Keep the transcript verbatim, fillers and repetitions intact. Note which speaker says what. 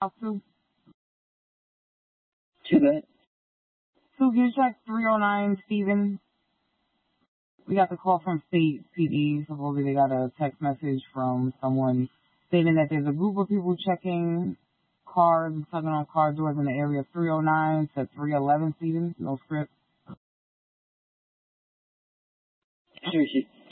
Speaker 1: Two.
Speaker 2: Too good.
Speaker 1: Two, can you check three oh nine Stevens? We got the call from State P D. Supposedly they got a text message from someone stating that there's a group of people checking cars, tugging on car doors in the area of three oh nine to three eleven Stevens. No script.
Speaker 2: Here she